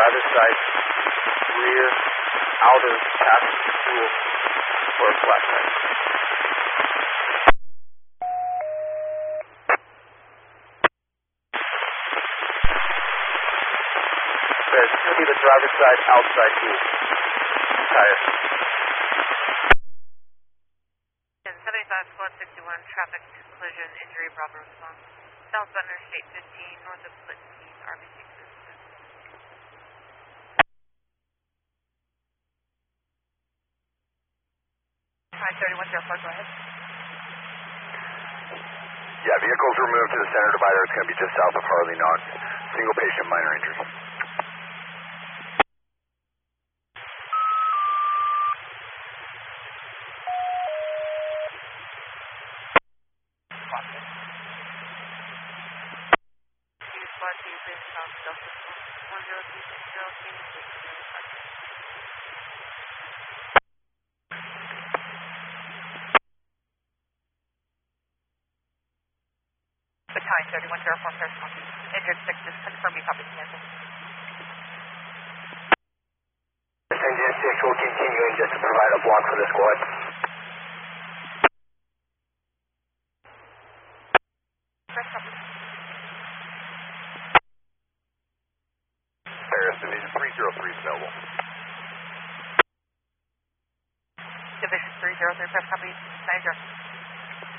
driver's side rear outer passenger tool for a flashlight. This is going to be the driver's side outside tool. Tire. 75 Squad 61, traffic collision injury, Bravo response. Southbound Interstate 15, north of Split Keys, RBC system. Hi, 3104, go ahead. Yeah, vehicles were moved to the center divider. It's going to be just south of Harley Knox. Single patient, minor injury. Battalion 3104, first copy. Injured 6, just confirm you copy cancel. Engine 6 will continue just to provide a block for the squad. First copy. Paris Division 303 is available. Division 303, first copy. Manager.